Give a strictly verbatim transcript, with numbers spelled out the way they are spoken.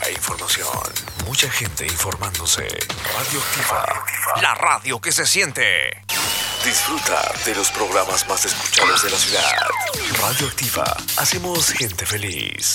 e información. Mucha gente informándose. Radioactiva, la radio que se siente. Disfruta de los programas más escuchados de la ciudad. Radioactiva, hacemos gente feliz.